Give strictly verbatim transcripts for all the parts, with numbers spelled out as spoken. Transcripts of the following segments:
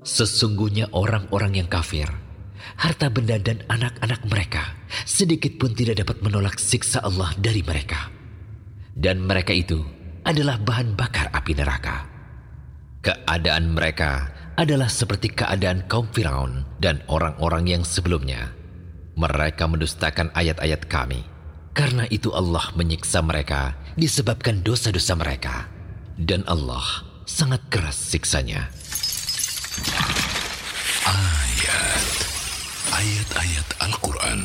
Sesungguhnya orang-orang yang kafir, harta benda dan anak-anak mereka sedikit pun tidak dapat menolak siksa Allah dari mereka. Dan mereka itu adalah bahan bakar api neraka. Keadaan mereka adalah seperti keadaan kaum Firaun dan orang-orang yang sebelumnya. Mereka mendustakan ayat-ayat kami. Karena itu Allah menyiksa mereka disebabkan dosa-dosa mereka. Dan Allah sangat keras siksanya. Ayat Ayat-ayat Al-Quran.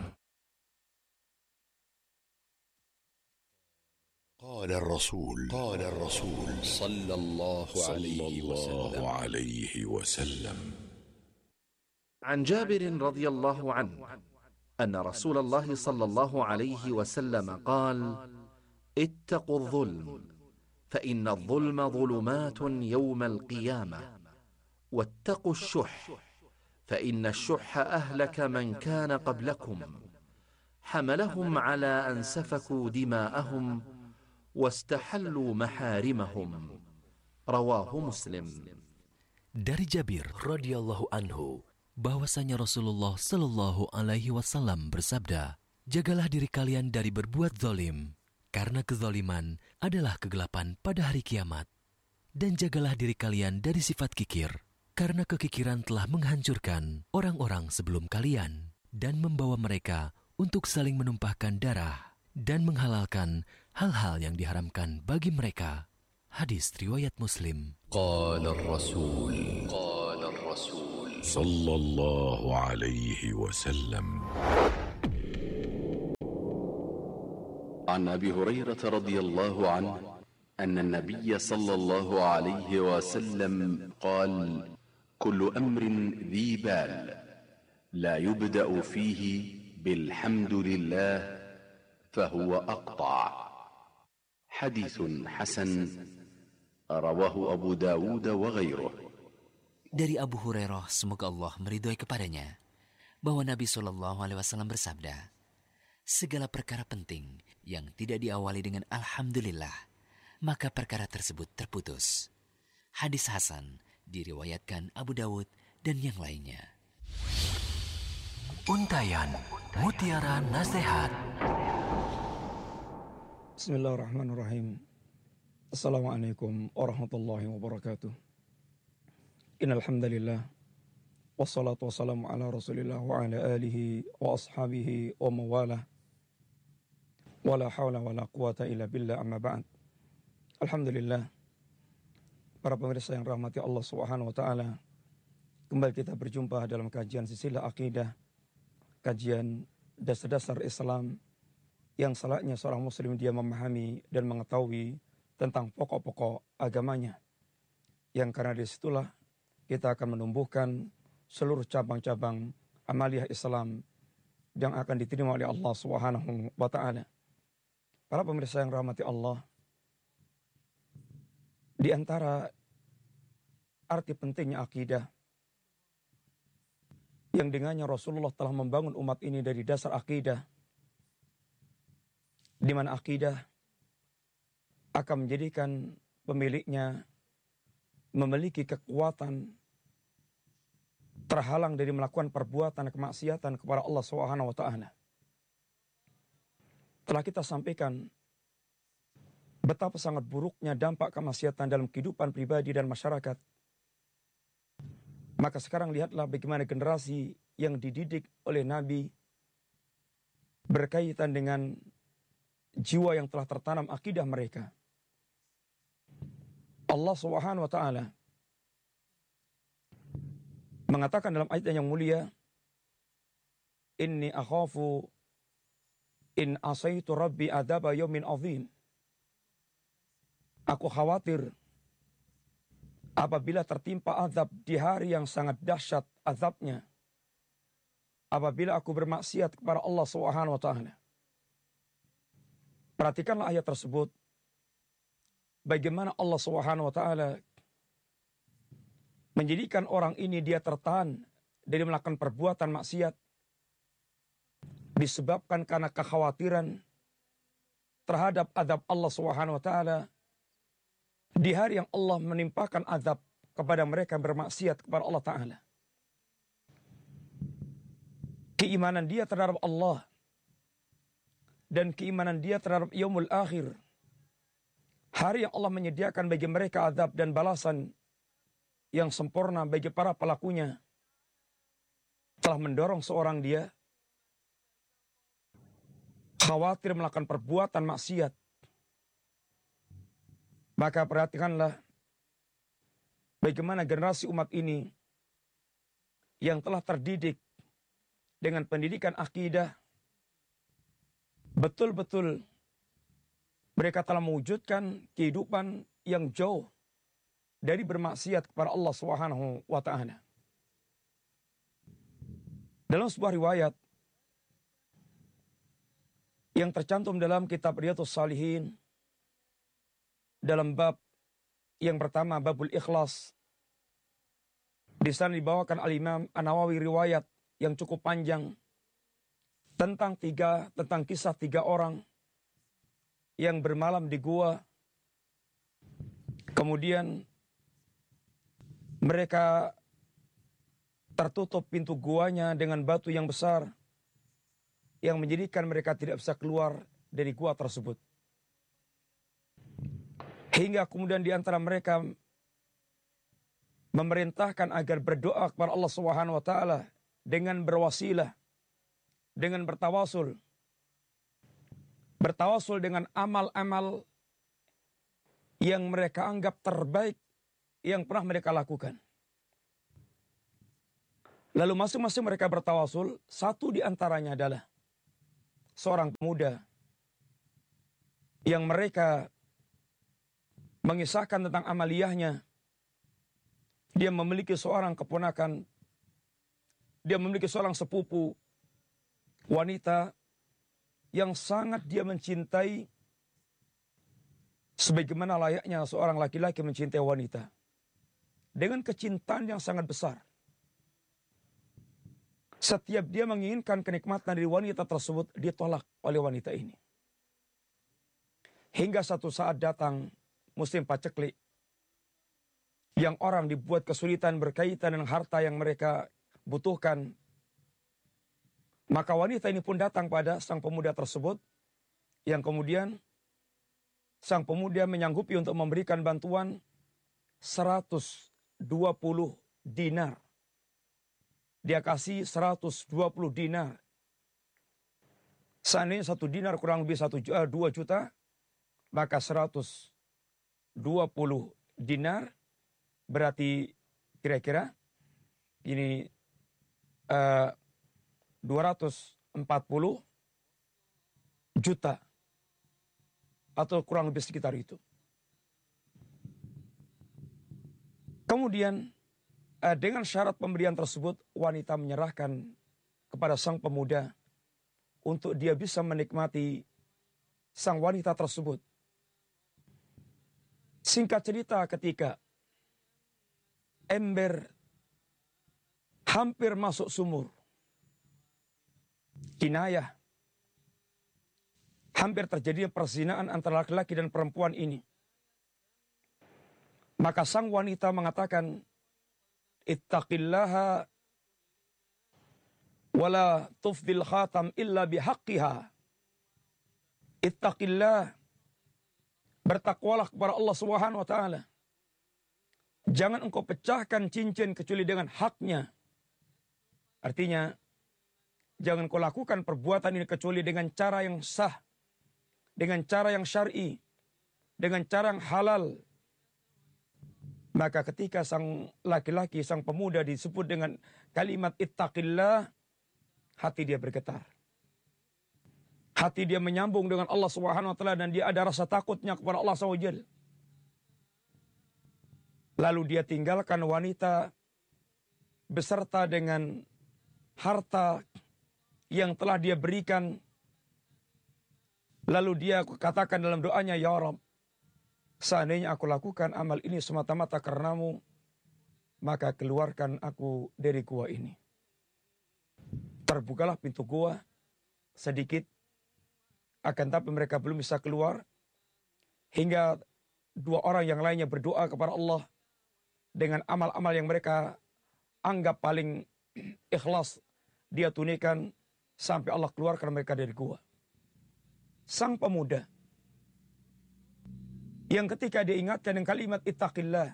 قال الرسول قال الرسول صلى الله عليه وسلم عن جابر رضي الله عنه أن رسول الله صلى الله عليه وسلم قال: اتقوا الظلم فإن الظلم ظلمات يوم القيامة، واتقوا الشح فإن الشح أهلك من كان قبلكم، حملهم على أن سفكوا دماءهم واستحلوا محارمهم. رواه مسلم. Dari Jabir radhiyallahu anhu bahwasanya Rasulullah shallallahu alaihi wasallam bersabda, jagalah diri kalian dari berbuat zalim, karena kezaliman adalah kegelapan pada hari kiamat. Dan jagalah diri kalian dari sifat kikir, karena kekikiran telah menghancurkan orang-orang sebelum kalian dan membawa mereka untuk saling menumpahkan darah dan menghalalkan hal-hal yang diharamkan bagi mereka. Hadis riwayat Muslim. Qala ar-Rasul Qala ar-Rasul sallallahu alaihi wasallam. عن أبي هريرة رضي الله عنه أن النبي صلى الله عليه وسلم قال: كل أمر ذي بال لا يبدأ فيه بالحمد لله فهو أقطع. حديث حسن رواه أبو داود وغيره. Dari Abu Hurairah, semoga Allah meridhoi kepadanya, bahwa Nabi shallallahu alaihi wasallam bersabda, segala perkara penting yang tidak diawali dengan Alhamdulillah, maka perkara tersebut terputus. Hadis Hasan diriwayatkan Abu Dawud dan yang lainnya. Untayan Mutiara Nasihat. Bismillahirrahmanirrahim. Assalamualaikum warahmatullahi wabarakatuh. Innal hamdalillah wassalatu wassalamu ala Rasulillah wa ala alihi wa ashabihi wa mawalah. Wala hawla wala quwata illa billah, amma ba'd. Alhamdulillah, para pemirsa yang rahmati Allah Subhanahu wa taala, kembali kita berjumpa dalam kajian silsilah akidah, kajian dasar-dasar Islam yang salahnya seorang muslim dia memahami dan mengetahui tentang pokok-pokok agamanya. Yang karena disitulah kita akan menumbuhkan seluruh cabang-cabang amaliyah Islam yang akan diterima oleh Allah Subhanahu wa taala. Para pemirsa yang rahmati Allah, di antara arti pentingnya akidah yang dengannya Rasulullah telah membangun umat ini dari dasar akidah, di mana akidah akan menjadikan pemiliknya memiliki kekuatan terhalang dari melakukan perbuatan kemaksiatan kepada Allah Subhanahu wa taala. Telah kita sampaikan betapa sangat buruknya dampak kemaksiatan dalam kehidupan pribadi dan masyarakat. Maka sekarang lihatlah bagaimana generasi yang dididik oleh Nabi berkaitan dengan jiwa yang telah tertanam akidah mereka. Allah Subhanahu wa taala mengatakan dalam ayat yang mulia, inni akhafu in asaitu rabbi adaba yaumin azim. Aku khawatir apabila tertimpa azab di hari yang sangat dahsyat azabnya, apabila aku bermaksiat kepada Allah Subhanahu wa taala. Perhatikanlah ayat tersebut, bagaimana Allah Subhanahu wa taala menjadikan orang ini dia tertahan dari melakukan perbuatan maksiat disebabkan karena kekhawatiran terhadap azab Allah Subhanahu wa taala di hari yang Allah menimpakan azab kepada mereka bermaksiat kepada Allah Ta'ala. Keimanan dia terhadap Allah dan keimanan dia terhadap yaumul akhir, hari yang Allah menyediakan bagi mereka azab dan balasan yang sempurna bagi para pelakunya, telah mendorong seorang dia khawatir melakukan perbuatan maksiat. Maka perhatikanlah bagaimana generasi umat ini yang telah terdidik dengan pendidikan akidah, betul-betul mereka telah mewujudkan kehidupan yang jauh dari bermaksiat kepada Allah Subhanahu wa Ta'ala. Dalam sebuah riwayat yang tercantum dalam kitab Riyadhus Shalihin, dalam bab yang pertama, babul ikhlas, di sana dibawakan Al-Imam An-Nawawi riwayat yang cukup panjang tentang tiga tentang kisah tiga orang yang bermalam di gua. Kemudian mereka tertutup pintu guanya dengan batu yang besar yang menjadikan mereka tidak bisa keluar dari gua tersebut. Hingga kemudian di antara mereka memerintahkan agar berdoa kepada Allah Subhanahu wa Ta'ala dengan berwasilah, dengan bertawasul. Bertawasul dengan amal-amal yang mereka anggap terbaik yang pernah mereka lakukan. Lalu masing-masing mereka bertawasul, satu di antaranya adalah seorang pemuda yang mereka mengisahkan tentang amaliyahnya. Dia memiliki seorang keponakan, dia memiliki seorang sepupu wanita yang sangat dia mencintai sebagaimana layaknya seorang laki-laki mencintai wanita. Dengan kecintaan yang sangat besar. Setiap dia menginginkan kenikmatan dari wanita tersebut, ditolak oleh wanita ini. Hingga satu saat datang musim paceklik, yang orang dibuat kesulitan berkaitan dengan harta yang mereka butuhkan. Maka wanita ini pun datang pada sang pemuda tersebut, yang kemudian sang pemuda menyanggupi untuk memberikan bantuan seratus dua puluh dinar. Dia kasih seratus dua puluh dinar. Seandainya satu dinar kurang lebih satu, uh, dua juta, maka seratus dua puluh dinar berarti kira-kira ini uh, dua ratus empat puluh juta atau kurang lebih sekitar itu. Kemudian uh, dengan syarat pemberian tersebut, wanita menyerahkan kepada sang pemuda untuk dia bisa menikmati sang wanita tersebut. Singkat cerita, ketika ember hampir masuk sumur, kinayah, hampir terjadi perzinaan antara laki-laki dan perempuan ini. Maka sang wanita mengatakan, ittaqillaha wala tufdil khatam illa bihaqqiha. Ittaqillah, bertakwalah kepada Allah Subhanahu wa Ta'ala. Jangan engkau pecahkan cincin kecuali dengan haknya. Artinya, jangan kau lakukan perbuatan ini kecuali dengan cara yang sah, dengan cara yang syar'i, dengan cara yang halal. Maka ketika sang laki-laki, sang pemuda disebut dengan kalimat ittaqillah, hati dia bergetar. Hati dia menyambung dengan Allah Subhanahu wa Ta'ala dan dia ada rasa takutnya kepada Allah subhanahu wa taala. Lalu dia tinggalkan wanita beserta dengan harta yang telah dia berikan. Lalu dia katakan dalam doanya, ya Rabb, seandainya aku lakukan amal ini semata-mata karenamu, maka keluarkan aku dari gua ini. Terbukalah pintu gua sedikit, akan tapi mereka belum bisa keluar. Hingga dua orang yang lainnya berdoa kepada Allah dengan amal-amal yang mereka anggap paling ikhlas dia tunaikan sampai Allah keluarkan mereka dari gua. Sang pemuda yang ketika dia ingatkan dengan kalimat ittaqillah,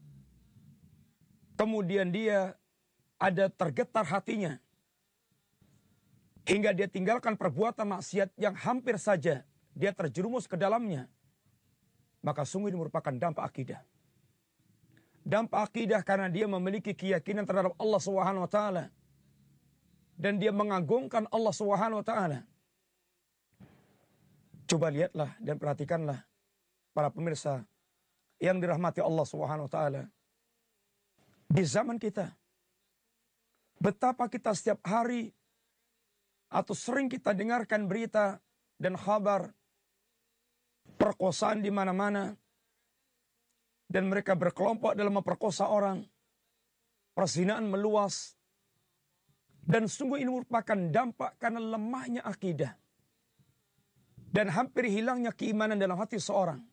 kemudian dia ada tergetar hatinya hingga dia tinggalkan perbuatan maksiat yang hampir saja dia terjerumus ke dalamnya, maka sungguh ini merupakan dampak akidah. Dampak akidah karena dia memiliki keyakinan terhadap Allah Subhanahu wa taala dan dia mengagungkan Allah Subhanahu wa taala. Coba lihatlah dan perhatikanlah para pemirsa yang dirahmati Allah Subhanahu wa taala. Di zaman kita, betapa kita setiap hari atau sering kita dengarkan berita dan kabar perkosaan di mana-mana, dan mereka berkelompok dalam memperkosa orang, perzinaan meluas, dan sungguh ini merupakan dampak karena lemahnya akidah dan hampir hilangnya keimanan dalam hati seorang.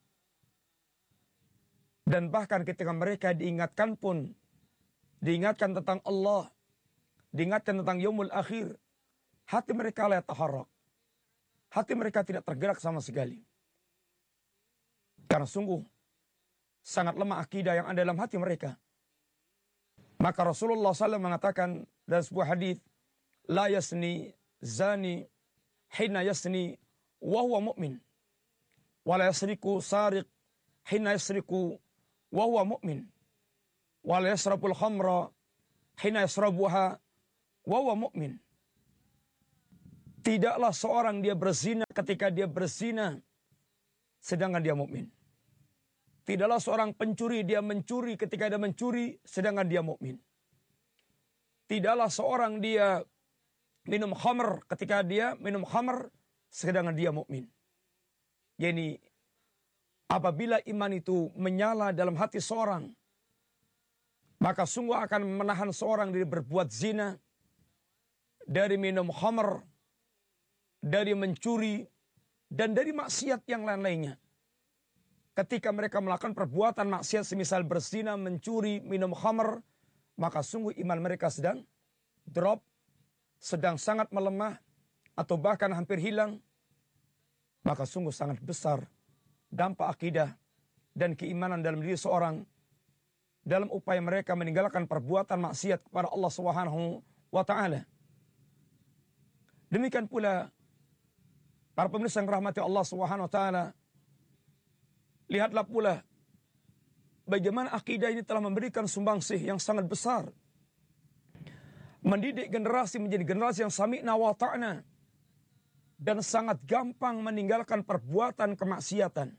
Dan bahkan ketika mereka diingatkan pun, diingatkan tentang Allah, diingatkan tentang yaumul akhir, hati mereka la taharrak. Hati mereka tidak tergerak sama sekali. Karena sungguh sangat lemah akidah yang ada dalam hati mereka. Maka Rasulullah shallallahu alaihi wasallam mengatakan dalam sebuah hadis, la yasni zani hina yasni wa huwa mu'min, wa la yasriku sariq hina yasriku wa huwa mu'min, wa la yasrabul khamra hina yasrabuha wa huwa mu'min. Tidaklah seorang dia berzina ketika dia berzina sedangkan dia mukmin. Tidaklah seorang pencuri dia mencuri ketika dia mencuri sedangkan dia mukmin. Tidaklah seorang dia minum khamr ketika dia minum khamr sedangkan dia mukmin. Yani apabila iman itu menyala dalam hati seorang, maka sungguh akan menahan seorang dari berbuat zina, dari minum khamr, dari mencuri, dan dari maksiat yang lain-lainnya. Ketika mereka melakukan perbuatan maksiat semisal berzina, mencuri, minum khamr, maka sungguh iman mereka sedang drop, sedang sangat melemah, atau bahkan hampir hilang. Maka sungguh sangat besar dampak akidah dan keimanan dalam diri seorang dalam upaya mereka meninggalkan perbuatan maksiat kepada Allah Subhanahu wa taala. Demikian pula para pemirsa yang rahmati Allah Subhanahu wa taala, lihatlah pula bagaimana akidah ini telah memberikan sumbangsih yang sangat besar. Mendidik generasi menjadi generasi yang sami'na wa ta'na dan sangat gampang meninggalkan perbuatan kemaksiatan.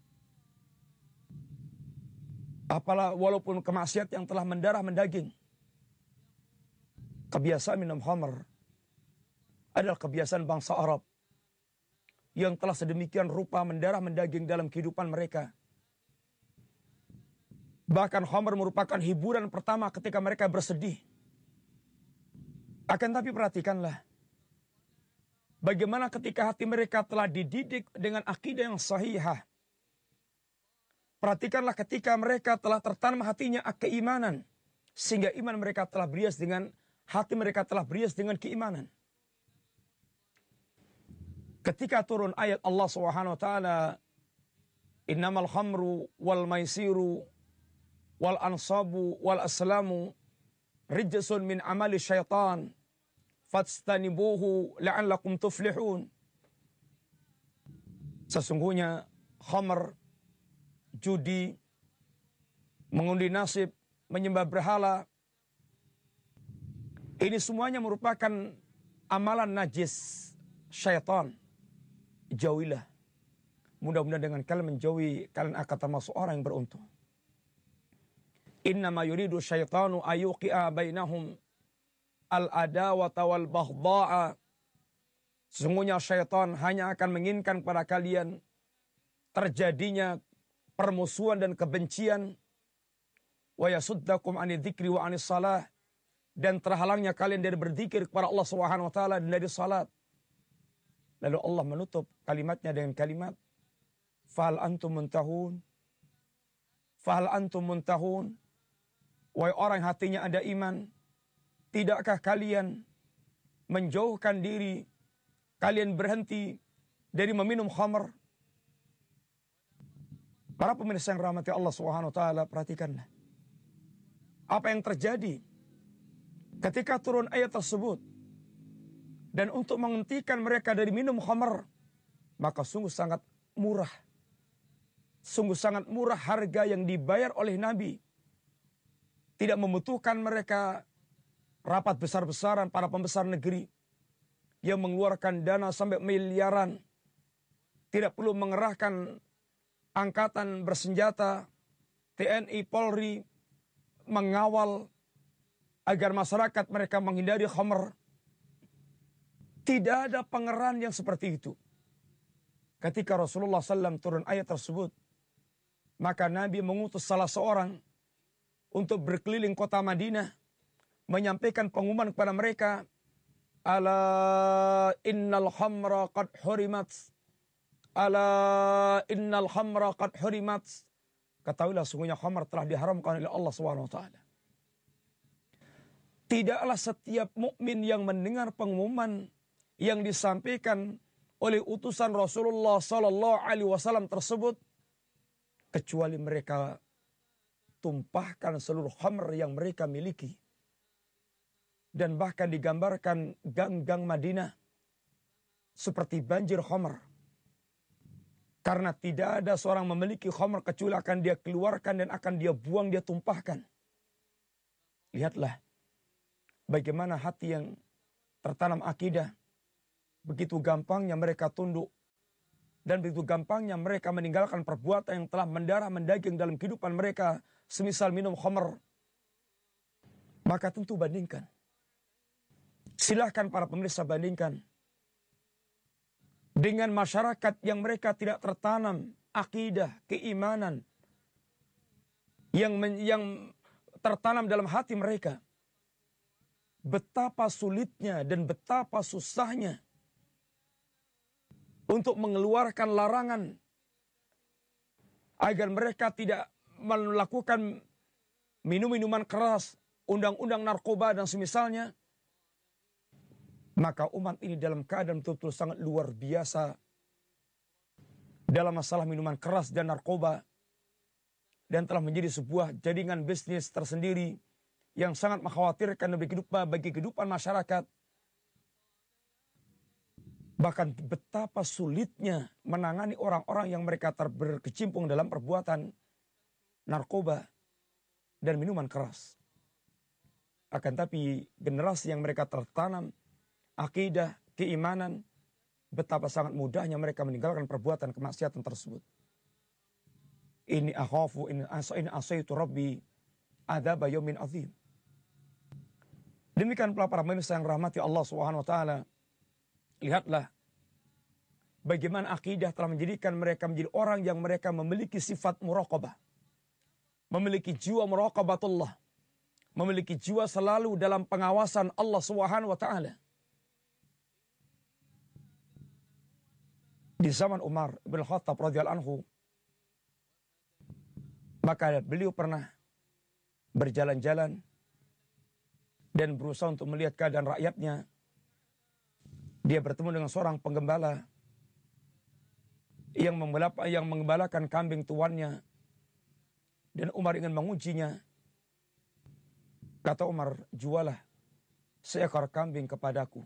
Apalah walaupun kemaksiat yang telah mendarah mendaging. Kebiasaan minum khamr adalah kebiasaan bangsa Arab yang telah sedemikian rupa mendarah mendaging dalam kehidupan mereka. Bahkan khamr merupakan hiburan pertama ketika mereka bersedih. Akan tapi perhatikanlah, bagaimana ketika hati mereka telah dididik dengan akidah yang sahihah. Perhatikanlah ketika mereka telah tertanam hatinya keimanan, sehingga iman mereka telah berias dengan, hati mereka telah berias dengan keimanan. Ketika turun ayat Allah Subhanahu wa taala, innamal khamru wal maisiru wal ansabu wal aslamu rijsun min amali syaitan fastanibuhu la'allakum tuflihun. Sesungguhnya khamr, judi, mengundi nasib, menyembah berhala, ini semuanya merupakan amalan najis syaitan. Jauhilah. Mudah-mudahan dengan kalian menjauhi, kalian akan termasuk orang yang beruntung. Innama yuridu syaitanu ayuqi'a bainahum al-adawata wal baghdha'a. Sesungguhnya syaitan hanya akan menginginkan pada kalian terjadinya permusuhan dan kebencian. Wa yasuddakum 'anil dzikri wa 'anis shalah, dan terhalangnya kalian dari berzikir kepada Allah Subhanahu wa taala dan dari salat. Lalu Allah menutup kalimatnya dengan kalimat fahal antum muntahun, fahal antum muntahun. Wahai orang yang hatinya ada iman, tidakkah kalian menjauhkan diri, kalian berhenti dari meminum khamr? Para pemirsa yang rahmati Allah Subhanahu wa taala, perhatikanlah apa yang terjadi ketika turun ayat tersebut. Dan untuk menghentikan mereka dari minum khamr, maka sungguh sangat murah. Sungguh sangat murah harga yang dibayar oleh Nabi. Tidak membutuhkan mereka rapat besar-besaran para pembesar negeri yang mengeluarkan dana sampai miliaran. Tidak perlu mengerahkan angkatan bersenjata, T N I, Polri, mengawal agar masyarakat mereka menghindari khamr. Tidak ada pengerahan yang seperti itu. Ketika Rasulullah sallallahu alaihi wasallam turun ayat tersebut, maka Nabi mengutus salah seorang untuk berkeliling kota Madinah, menyampaikan pengumuman kepada mereka, ala innal khamra qad hurimat, ala innal khamra qad hurimat. Ketahuilah sungguhnya khamar telah diharamkan oleh Allah subhanahu wa taala. Tidaklah setiap mukmin yang mendengar pengumuman yang disampaikan oleh utusan Rasulullah sallallahu alaihi wasallam tersebut, kecuali mereka tumpahkan seluruh khamr yang mereka miliki. Dan bahkan digambarkan gang-gang Madinah seperti banjir khamr. Karena tidak ada seorang memiliki khamr kecuali akan dia keluarkan dan akan dia buang, dia tumpahkan. Lihatlah bagaimana hati yang tertanam akidah. Begitu gampangnya mereka tunduk. Dan begitu gampangnya mereka meninggalkan perbuatan yang telah mendarah mendaging dalam kehidupan mereka. Semisal minum khamr. Maka tentu bandingkan. Silahkan para pemirsa bandingkan. Dengan masyarakat yang mereka tidak tertanam akidah, keimanan. Yang, men, yang tertanam dalam hati mereka. Betapa sulitnya dan betapa susahnya untuk mengeluarkan larangan agar mereka tidak melakukan minum-minuman keras, undang-undang narkoba dan semisalnya. Maka umat ini dalam keadaan betul-betul sangat luar biasa dalam masalah minuman keras dan narkoba, dan telah menjadi sebuah jaringan bisnis tersendiri yang sangat mengkhawatirkan bagi kehidupan, bagi kehidupan masyarakat. Bahkan betapa sulitnya menangani orang-orang yang mereka berkecimpung dalam perbuatan narkoba dan minuman keras. Akan tapi generasi yang mereka tertanam akidah, keimanan, betapa sangat mudahnya mereka meninggalkan perbuatan kemaksiatan tersebut. Ini akhafu in asaitu rabbi adzab yaumin azim. Demikian pula para pemirsa yang rahmati Allah Subhanahu wa taala. Lihatlah bagaimana akidah telah menjadikan mereka menjadi orang yang mereka memiliki sifat muraqabah. Memiliki jiwa muraqabatullah. Memiliki jiwa selalu dalam pengawasan Allah Subhanahu wa taala. Di zaman Umar bin Khattab radhiyallahu anhu, maka beliau pernah berjalan-jalan dan berusaha untuk melihat keadaan rakyatnya. Dia bertemu dengan seorang penggembala yang membala, yang menggembalakan kambing tuannya, dan Umar ingin mengujinya. Kata Umar, jualah seekor kambing kepadaku.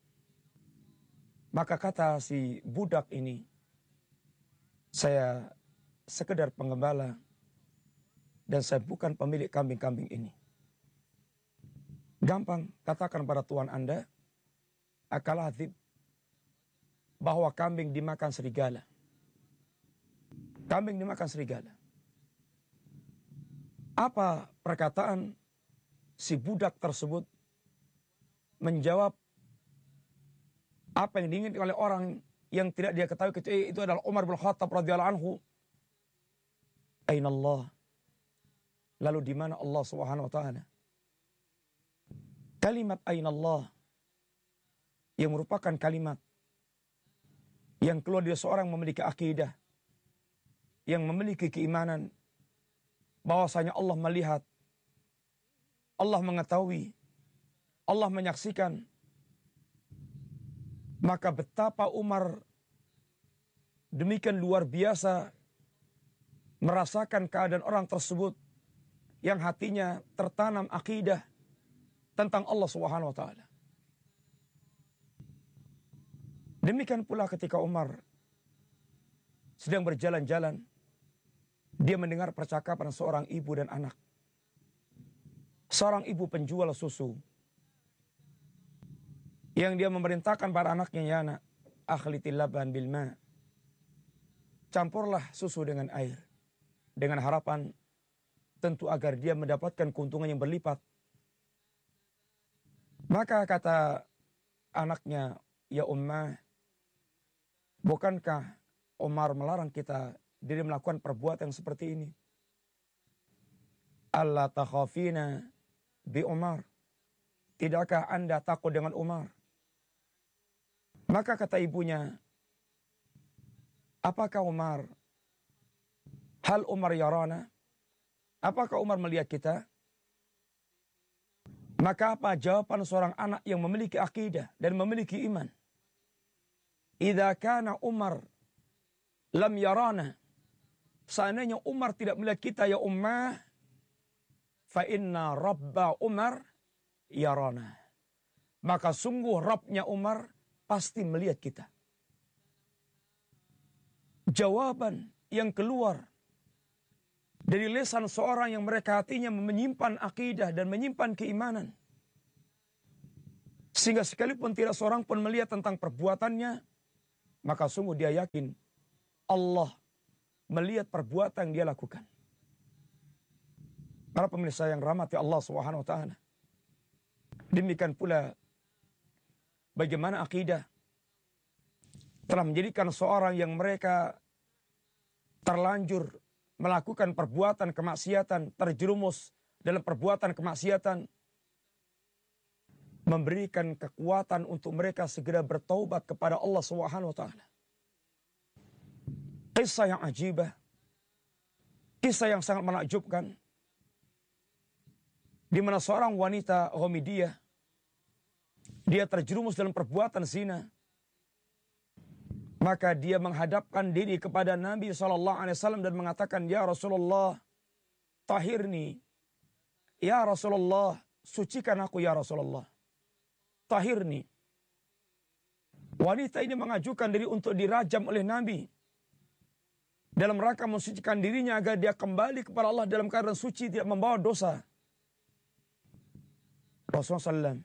Maka kata si budak ini, saya sekedar penggembala dan saya bukan pemilik kambing-kambing ini. Gampang, katakan pada tuan Anda, akal azib, bahwa kambing dimakan serigala. Kambing dimakan serigala. Apa perkataan si budak tersebut? Menjawab apa yang diinginkan oleh orang yang tidak dia ketahui kecuali itu adalah Umar bin Khattab radhiyallahu anhu. Aina Allah? Lalu di mana Allah Subhanahu wa taala? Kalimat aina Allah yang merupakan kalimat yang keluar dari seorang memiliki akidah, yang memiliki keimanan bahwasanya Allah melihat Allah mengetahui, Allah menyaksikan. Maka betapa Umar demikian luar biasa merasakan keadaan orang tersebut yang hatinya tertanam akidah tentang Allah Subhanahu wa taala. Demikian pula ketika Umar sedang berjalan-jalan, dia mendengar percakapan seorang ibu dan anak. Seorang ibu penjual susu yang dia memerintahkan pada anaknya, ya anak, akhlitil laban bil ma. Campurlah susu dengan air dengan harapan tentu agar dia mendapatkan keuntungan yang berlipat. Maka kata anaknya, ya ummah, bukankah Umar melarang kita dari melakukan perbuatan seperti ini? Allah takhafina bi Umar. Tidakkah Anda takut dengan Umar? Maka kata ibunya, apakah Umar? Hal Umar yarana? Apakah Umar melihat kita? Maka apa jawaban seorang anak yang memiliki akidah dan memiliki iman? Idza kana Umar lam yarana. Seandainya Umar tidak melihat kita, ya ummah, fa inna rabba Umar yarana. Maka sungguh Rabbnya Umar pasti melihat kita. Jawaban yang keluar dari lisan seorang yang mereka hatinya menyimpan akidah dan menyimpan keimanan. Sehingga sekalipun tidak seorang pun melihat tentang perbuatannya, maka sungguh dia yakin Allah melihat perbuatan yang dia lakukan. Para pemirsa yang rahmati Allah Subhanahu wa taala. Demikian pula bagaimana akidah telah menjadikan seorang yang mereka terlanjur melakukan perbuatan kemaksiatan, terjerumus dalam perbuatan kemaksiatan, memberikan kekuatan untuk mereka segera bertaubat kepada Allah Subhanahu wa taala. Kisah yang ajibah, kisah yang sangat menakjubkan, di mana seorang wanita Ghamidiyah, dia terjerumus dalam perbuatan zina. Maka dia menghadapkan diri kepada Nabi shallallahu alaihi wasallam dan mengatakan, ya Rasulullah, tahirni. Ya Rasulullah, sucikan aku ya Rasulullah. Tahirni. Wanita ini mengajukan diri untuk dirajam oleh Nabi. Dalam rangka mensucikan dirinya agar dia kembali kepada Allah dalam keadaan suci, tidak membawa dosa. Rasulullah shallallahu alaihi wasallam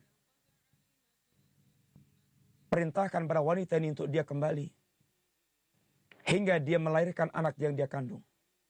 perintahkan pada wanita ini untuk dia kembali. Hingga dia melahirkan anak yang dia kandung.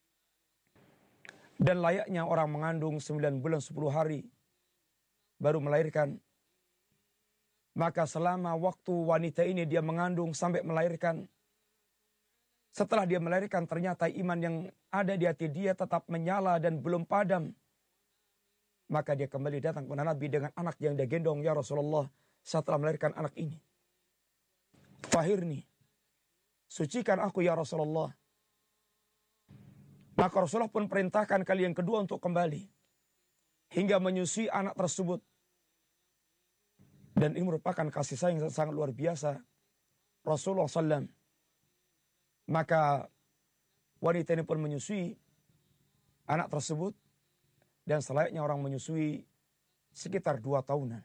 Dan layaknya orang mengandung sembilan bulan sepuluh hari baru melahirkan. Maka selama waktu wanita ini dia mengandung sampai melahirkan. Setelah dia melahirkan ternyata iman yang ada di hati dia tetap menyala dan belum padam. Maka dia kembali datang kepada Nabi dengan anak yang dia gendong. Ya Rasulullah, setelah melahirkan anak ini, tahirni, sucikan aku ya Rasulullah. Maka Rasulullah pun perintahkan kali yang kedua untuk kembali. Hingga menyusui anak tersebut. Dan ini merupakan kasih sayang yang sangat luar biasa Rasulullah shallallahu alaihi wasallam. Maka wanita ini pun menyusui anak tersebut. Dan selayaknya orang menyusui sekitar dua tahunan.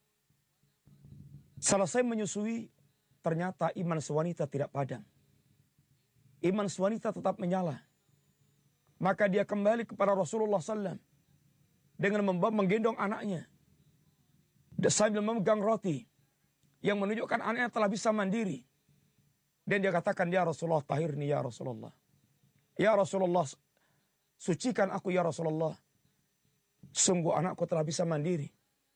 Selesai menyusui, ternyata iman sewanita tidak padam. Iman sewanita tetap menyala. Maka dia kembali kepada Rasulullah shallallahu alaihi wasallam dengan membawa menggendong anaknya sambil memegang roti yang menunjukkan anaknya telah bisa mandiri. Dan dia katakan, ya Rasulullah, tahirni ya Rasulullah. Ya Rasulullah, sucikan aku ya Rasulullah. Sungguh anakku telah bisa mandiri.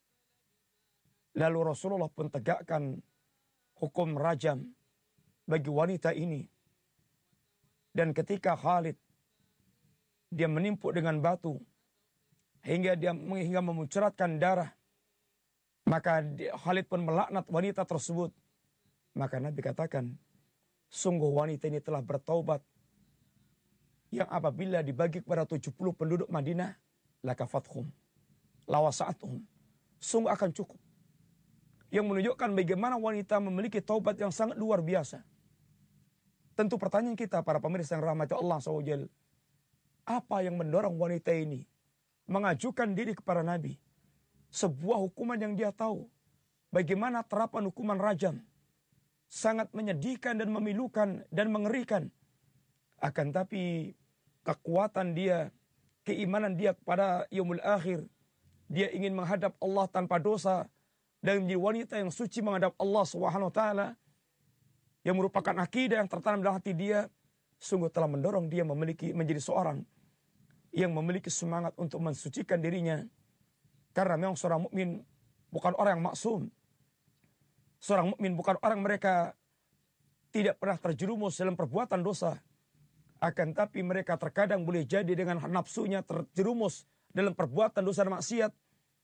Lalu Rasulullah pun tegakkan hukum rajam bagi wanita ini. Dan ketika Khalid dia menimpuk dengan batu hingga dia hingga memuncratkan darah, maka Khalid pun melaknat wanita tersebut. Maka Nabi katakan, sungguh wanita ini telah bertaubat yang apabila dibagi kepada tujuh puluh penduduk Madinah, laka fathum, lawasa'atuhum. Sungguh akan cukup. Yang menunjukkan bagaimana wanita memiliki taubat yang sangat luar biasa. Tentu pertanyaan kita para pemirsa yang rahmati Allah subhanahu wa taala, apa yang mendorong wanita ini mengajukan diri kepada Nabi? Sebuah hukuman yang dia tahu. Bagaimana terapan hukuman rajam. Sangat menyedihkan dan memilukan dan mengerikan. Akan tapi kekuatan dia, keimanan dia kepada yaumul akhir. Dia ingin menghadap Allah tanpa dosa. Dan menjadi wanita yang suci menghadap Allah subhanahu wa taala. Yang merupakan akidah yang tertanam dalam hati dia. Sungguh telah mendorong dia memiliki menjadi seorang yang memiliki semangat untuk mensucikan dirinya. Karena memang seorang mukmin bukan orang yang maksum. Seorang mukmin bukan orang mereka tidak pernah terjerumus dalam perbuatan dosa. Akan tapi mereka terkadang boleh jadi dengan nafsunya terjerumus dalam perbuatan dosa dan maksiat.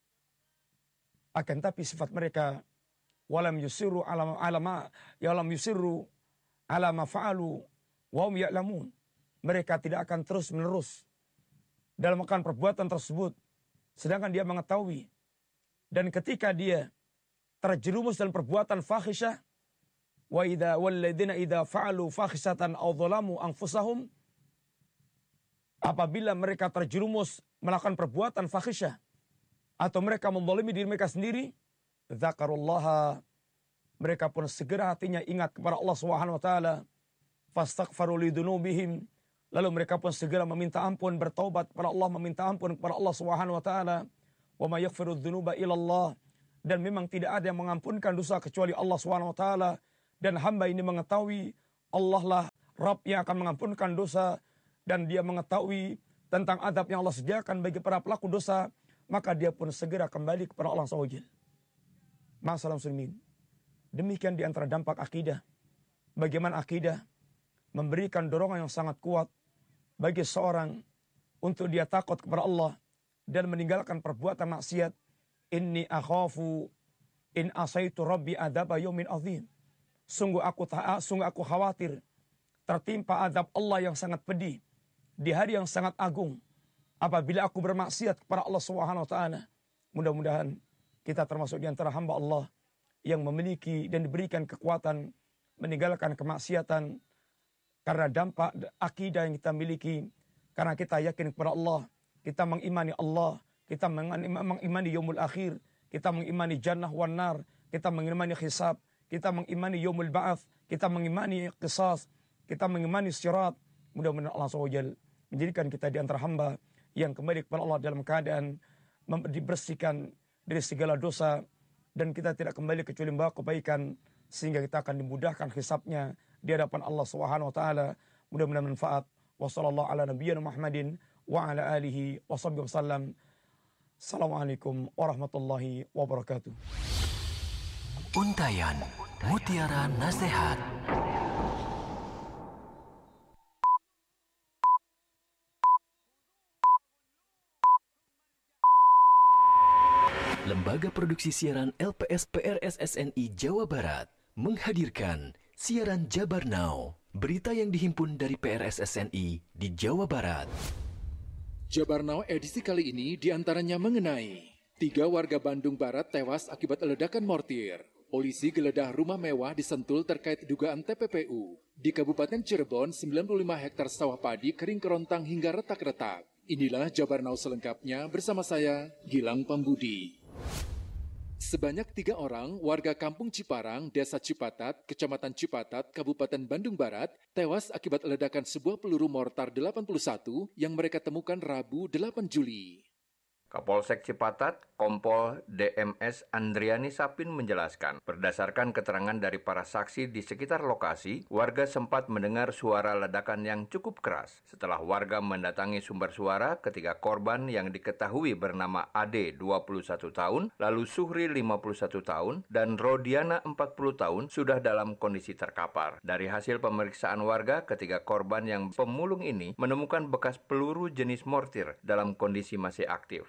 Akan tapi sifat mereka walam yusiru ala alama ya lam yusiru ala ma fa'alu wa hum ya'lamun. Mereka tidak akan terus menerus dalam melakukan perbuatan tersebut sedangkan dia mengetahui. Dan ketika dia terjerumus dalam perbuatan fahisyah, wa idza walladzina idza fa'alu fahisatan aw dhalamu anfusahum, apabila mereka terjerumus melakukan perbuatan fahisyah atau mereka menzalimi diri mereka sendiri, dzakarullaha, mereka pun segera hatinya ingat kepada Allah Subhanahu wa taala, fastaghfaru lidzunubihim, lalu mereka pun segera meminta ampun, bertaubat kepada Allah, meminta ampun kepada Allah Subhanahu wa taala. Wa may yaghfiru dzunuba illallah, dan memang tidak ada yang mengampunkan dosa kecuali Allah Subhanahu wa taala, dan hamba ini mengetahui Allah lah Rabb yang akan mengampunkan dosa, dan dia mengetahui tentang adab yang Allah sediakan bagi para pelaku dosa, maka dia pun segera kembali kepada Allah subhanahu wa taala. Masalah muslimin, demikian di antara dampak akidah. Bagaimana akidah memberikan dorongan yang sangat kuat bagi seorang untuk dia takut kepada Allah dan meninggalkan perbuatan maksiat. Inni akhafu in asaitu rabbi adaba yaumin azim. Sungguh aku taat, sungguh aku khawatir tertimpa azab Allah yang sangat pedih di hari yang sangat agung apabila aku bermaksiat kepada Allah Subhanahu wa taala. Mudah-mudahan kita termasuk di antara hamba Allah yang memiliki dan diberikan kekuatan meninggalkan kemaksiatan karena dampak akidah yang kita miliki, karena kita yakin kepada Allah, kita mengimani Allah, kita mengimani yaumul akhir, kita mengimani jannah wan nar, kita mengimani hisab, kita mengimani yaumul ba'ats, kita mengimani qisas, kita mengimani sirat. Mudah-mudahan Allah subhanahu wa taala menjadikan kita di antara hamba yang kembali kepada Allah dalam keadaan dibersihkan dari segala dosa, dan kita tidak kembali kecuali membawa kebaikan, sehingga kita akan dimudahkan hisabnya di hadapan Allah Subhanahu wa taala. Mudah-mudahan manfaat. Wassallallahu ala nabiyyina Muhammadin wa ala alihi wa sahbihi wasallam. Assalamualaikum warahmatullahi wabarakatuh. Untayan Mutiara Nasihat. Lembaga Produksi Siaran L P S P R S S N I Jawa Barat menghadirkan Siaran Jabar Now, berita yang dihimpun dari P R S S N I di Jawa Barat. Jabar Now edisi kali ini diantaranya mengenai tiga warga Bandung Barat tewas akibat ledakan mortir. Polisi geledah rumah mewah di Sentul terkait dugaan T P P U. Di Kabupaten Cirebon, sembilan puluh lima hektar sawah padi kering kerontang hingga retak-retak. Inilah Jabar Now selengkapnya bersama saya, Gilang Pambudi. Sebanyak tiga orang warga Kampung Ciparang, Desa Cipatat, Kecamatan Cipatat, Kabupaten Bandung Barat, tewas akibat ledakan sebuah peluru mortar delapan puluh satu yang mereka temukan Rabu delapan Juli. Kapolsek Cipatat, Kompol D M S Andriani Sapin menjelaskan, berdasarkan keterangan dari para saksi di sekitar lokasi, warga sempat mendengar suara ledakan yang cukup keras. Setelah warga mendatangi sumber suara ketika korban yang diketahui bernama Ade dua puluh satu tahun, lalu Suhri lima puluh satu tahun, dan Rodiana empat puluh tahun sudah dalam kondisi terkapar. Dari hasil pemeriksaan warga, ketiga korban yang pemulung ini menemukan bekas peluru jenis mortir dalam kondisi masih aktif.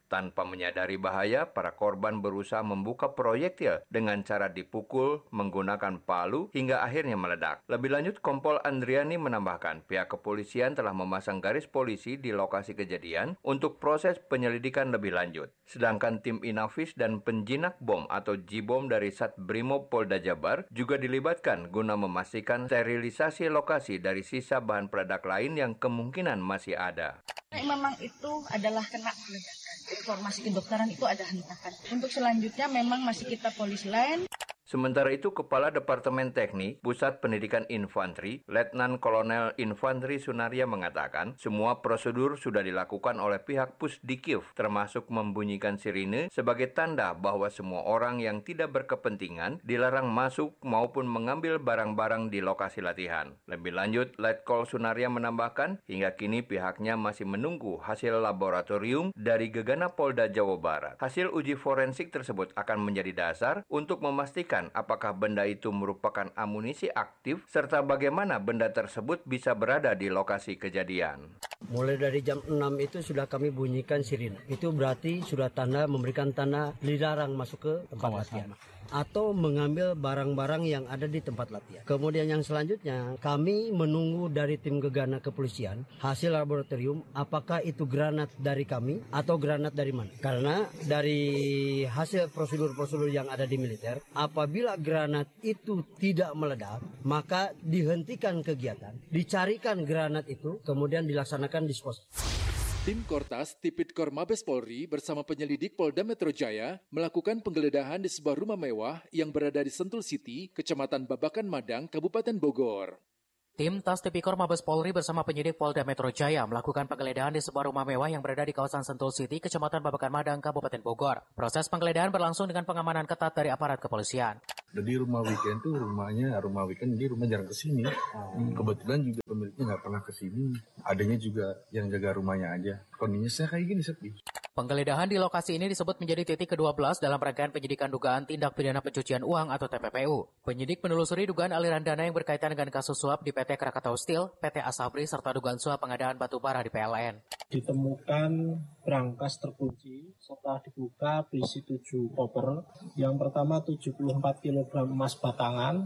Tanpa menyadari bahaya, para korban berusaha membuka proyektil dengan cara dipukul menggunakan palu hingga akhirnya meledak. Lebih lanjut, Kompol Andriani menambahkan pihak kepolisian telah memasang garis polisi di lokasi kejadian untuk proses penyelidikan lebih lanjut. Sedangkan tim Inavis dan penjinak bom atau J-bom dari Satbrimob Polda Jabar juga dilibatkan guna memastikan sterilisasi lokasi dari sisa bahan peledak lain yang kemungkinan masih ada. Memang itu adalah kena ledakan. Informasi kedokteran itu ada hentakan. Untuk selanjutnya memang masih kita polisi lain. Sementara itu, Kepala Departemen Teknik Pusat Pendidikan Infanteri, Letnan Kolonel Infanteri Sunaria mengatakan, semua prosedur sudah dilakukan oleh pihak Pusdikif, termasuk membunyikan sirine sebagai tanda bahwa semua orang yang tidak berkepentingan dilarang masuk maupun mengambil barang-barang di lokasi latihan. Lebih lanjut, Letkol Sunaria menambahkan, hingga kini pihaknya masih menunggu hasil laboratorium dari Gegana Polda Jawa Barat. Hasil uji forensik tersebut akan menjadi dasar untuk memastikan apakah benda itu merupakan amunisi aktif serta bagaimana benda tersebut bisa berada di lokasi kejadian. Mulai dari jam enam itu sudah kami bunyikan sirine. Itu berarti sudah tanda memberikan tanda dilarang masuk ke tempat latihan atau mengambil barang-barang yang ada di tempat latihan. Kemudian yang selanjutnya kami menunggu dari tim Gegana Kepolisian hasil laboratorium apakah itu granat dari kami atau granat dari mana. Karena dari hasil prosedur-prosedur yang ada di militer, apabila granat itu tidak meledak, maka dihentikan kegiatan, dicarikan granat itu, kemudian dilaksanakan disposal. Tim Kortas Tipidkor Mabes Polri bersama penyelidik Polda Metro Jaya melakukan penggeledahan di sebuah rumah mewah yang berada di Sentul City, Kecamatan Babakan Madang, Kabupaten Bogor. Tim Tas Tipikor Mabes Polri bersama penyidik Polda Metro Jaya melakukan penggeledahan di sebuah rumah mewah yang berada di kawasan Sentul City, Kecamatan Babakan Madang, Kabupaten Bogor. Proses penggeledahan berlangsung dengan pengamanan ketat dari aparat kepolisian. Jadi rumah weekend tuh rumahnya, rumah weekend jadi rumah jarang kesini. Hmm. Kebetulan juga pemiliknya nggak pernah kesini. Adanya juga yang jaga rumahnya aja. Kondisinya kayak gini sepi. Penggeledahan di lokasi ini disebut menjadi titik kedua belas dalam rangkaian penyidikan dugaan tindak pidana pencucian uang atau T P P U. Penyidik menelusuri dugaan aliran dana yang berkaitan dengan kasus suap di P T Krakatau Steel, P T Asabri, serta dugaan suap pengadaan batu bara di P L N. Ditemukan brankas terkunci setelah dibuka berisi tujuh koper. Yang pertama tujuh puluh empat kilogram emas batangan,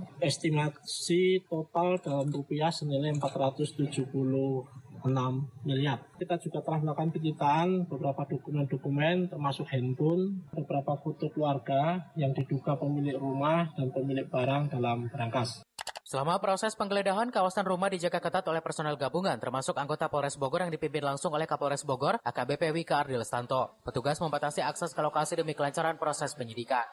estimasi total dalam rupiah senilai empat ratus tujuh puluh enam miliar. Kita juga telah melakukan penyitaan beberapa dokumen-dokumen termasuk handphone, beberapa foto keluarga yang diduga pemilik rumah dan pemilik barang dalam brankas. Selama proses penggeledahan, kawasan rumah dijaga ketat oleh personel gabungan, termasuk anggota Polres Bogor yang dipimpin langsung oleh Kapolres Bogor, A K B P Wika Ardil Stanto. Petugas membatasi akses ke lokasi demi kelancaran proses penyidikan.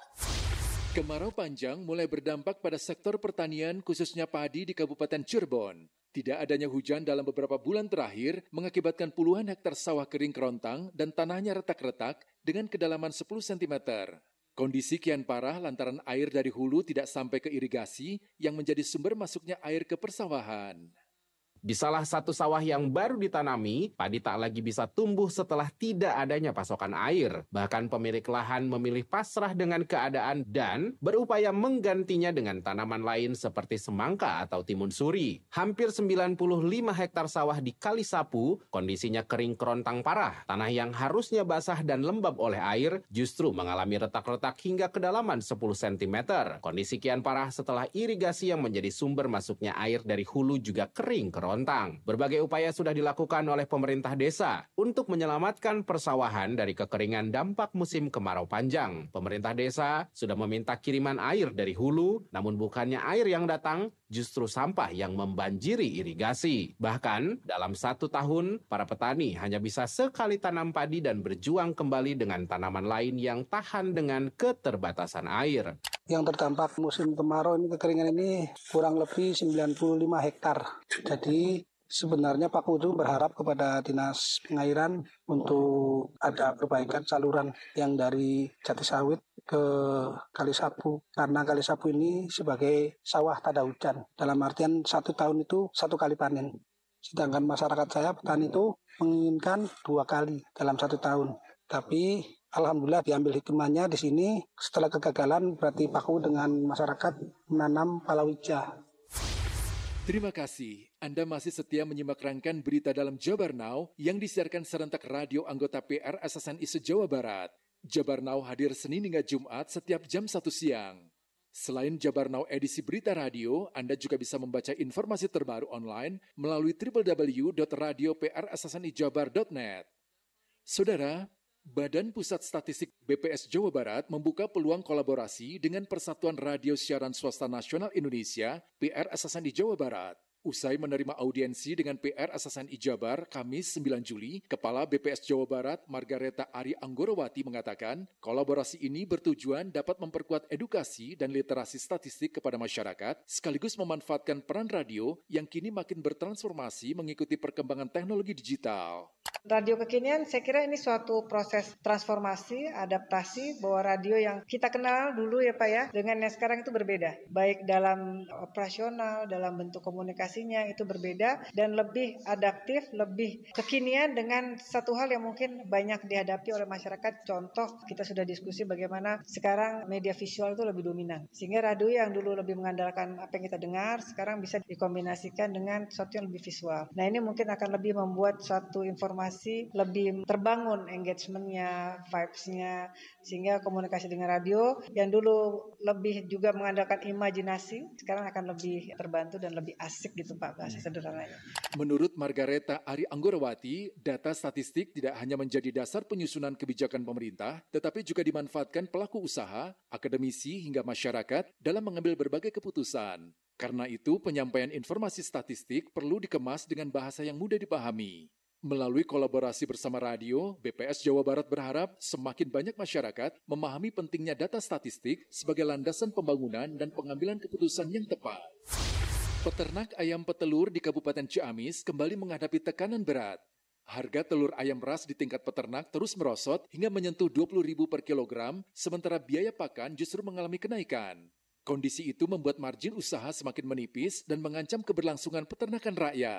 Kemarau panjang mulai berdampak pada sektor pertanian, khususnya padi di Kabupaten Cirebon. Tidak adanya hujan dalam beberapa bulan terakhir mengakibatkan puluhan hektar sawah kering kerontang dan tanahnya retak-retak dengan kedalaman sepuluh sentimeter. Kondisi kian parah lantaran air dari hulu tidak sampai ke irigasi yang menjadi sumber masuknya air ke persawahan. Di salah satu sawah yang baru ditanami, padi tak lagi bisa tumbuh setelah tidak adanya pasokan air. Bahkan pemilik lahan memilih pasrah dengan keadaan dan berupaya menggantinya dengan tanaman lain seperti semangka atau timun suri. Hampir sembilan puluh lima hektar sawah di Kalisapu, kondisinya kering kerontang parah. Tanah yang harusnya basah dan lembab oleh air justru mengalami retak-retak hingga kedalaman sepuluh sentimeter. Kondisi kian parah setelah irigasi yang menjadi sumber masuknya air dari hulu juga kering kerontang. Berbagai upaya sudah dilakukan oleh pemerintah desa untuk menyelamatkan persawahan dari kekeringan dampak musim kemarau panjang. Pemerintah desa sudah meminta kiriman air dari hulu, namun bukannya air yang datang, justru sampah yang membanjiri irigasi. Bahkan, dalam satu tahun, para petani hanya bisa sekali tanam padi dan berjuang kembali dengan tanaman lain yang tahan dengan keterbatasan air. Yang terdampak musim kemarau ini, kekeringan ini kurang lebih sembilan puluh lima hektar. Jadi sebenarnya Pak Kudu berharap kepada Dinas Pengairan untuk ada perbaikan saluran yang dari Jatisawit ke Kalisapu. Karena Kalisapu ini sebagai sawah tada hujan. Dalam artian satu tahun itu satu kali panen. Sedangkan masyarakat saya petani itu menginginkan dua kali dalam satu tahun. Tapi alhamdulillah diambil hikmahnya di sini. Setelah kegagalan berarti Paku dengan masyarakat menanam palawija. Terima kasih. Anda masih setia menyimak rangkaian berita dalam Jabar Now yang disiarkan serentak radio anggota P R Asasan I S E Jawa Barat. Jabar Now hadir Senin hingga Jumat setiap jam satu siang. Selain Jabar Now edisi berita radio, Anda juga bisa membaca informasi terbaru online melalui w w w dot radio p r asasan i jabar dot net. Saudara, Badan Pusat Statistik B P S Jawa Barat membuka peluang kolaborasi dengan Persatuan Radio Siaran Swasta Nasional Indonesia P R Asasan I Jawa Barat. Usai menerima audiensi dengan P R Asasan I Jabar Kamis sembilan Juli, Kepala B P S Jawa Barat Margareta Ari Anggorowati mengatakan, kolaborasi ini bertujuan dapat memperkuat edukasi dan literasi statistik kepada masyarakat, sekaligus memanfaatkan peran radio yang kini makin bertransformasi mengikuti perkembangan teknologi digital. Radio kekinian, saya kira ini suatu proses transformasi, adaptasi, bahwa radio yang kita kenal dulu ya Pak ya, dengan yang sekarang itu berbeda. Baik dalam operasional, dalam bentuk komunikasinya itu berbeda, dan lebih adaptif, lebih kekinian dengan satu hal yang mungkin banyak dihadapi oleh masyarakat. Contoh, kita sudah diskusi bagaimana sekarang media visual itu lebih dominan. Sehingga radio yang dulu lebih mengandalkan apa yang kita dengar, sekarang bisa dikombinasikan dengan sesuatu yang lebih visual. Nah ini mungkin akan lebih membuat suatu informasi lebih terbangun engagement-nya, vibes-nya, sehingga komunikasi dengan radio yang dulu lebih juga mengandalkan imajinasi, sekarang akan lebih terbantu dan lebih asik gitu Pak, bahasa sederhananya. Menurut Margareta Ari Anggorowati, data statistik tidak hanya menjadi dasar penyusunan kebijakan pemerintah, tetapi juga dimanfaatkan pelaku usaha, akademisi hingga masyarakat dalam mengambil berbagai keputusan. Karena itu, penyampaian informasi statistik perlu dikemas dengan bahasa yang mudah dipahami. Melalui kolaborasi bersama radio, B P S Jawa Barat berharap semakin banyak masyarakat memahami pentingnya data statistik sebagai landasan pembangunan dan pengambilan keputusan yang tepat. Peternak ayam petelur di Kabupaten Ciamis kembali menghadapi tekanan berat. Harga telur ayam ras di tingkat peternak terus merosot hingga menyentuh dua puluh ribu per kilogram, sementara biaya pakan justru mengalami kenaikan. Kondisi itu membuat margin usaha semakin menipis dan mengancam keberlangsungan peternakan rakyat.